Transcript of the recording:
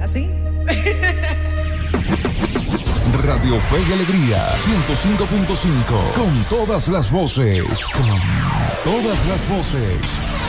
¿Así? Radio Fe y Alegría 105.5. Con todas las voces. Con todas las voces.